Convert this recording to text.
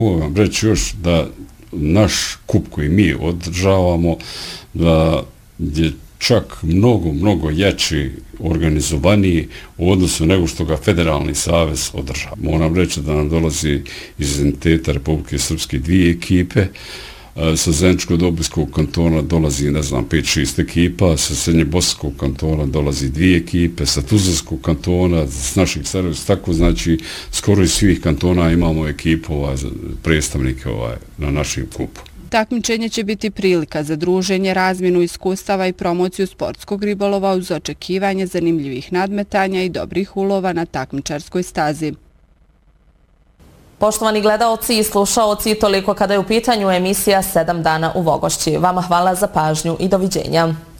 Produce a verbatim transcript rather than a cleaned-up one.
Mogu vam reći još da naš kup koji mi održavamo, da je čak mnogo, mnogo jači, organizovaniji u odnosu nego što ga Federalni savez održava. Moram reći da nam dolazi iz entiteta Republike Srpske dvije ekipe, sa Zeničko-Dobojskog kantona dolazi, ne znam, pet šest ekipa, sa Srednjebosanskog kantona dolazi dvije ekipe, sa Tuzlanskog kantona, s naših Sarajevca, tako znači skoro iz svih kantona imamo ekipu, ovaj, predstavnike ovaj, na našem kupu. Takmičenje će biti prilika za druženje, razmjenu iskustava i promociju sportskog ribolova uz očekivanje zanimljivih nadmetanja i dobrih ulova na takmičarskoj stazi. Poštovani gledaoci i slušaoci, toliko kada je u pitanju emisija sedam dana u Vogošći. Vama hvala za pažnju i doviđenja.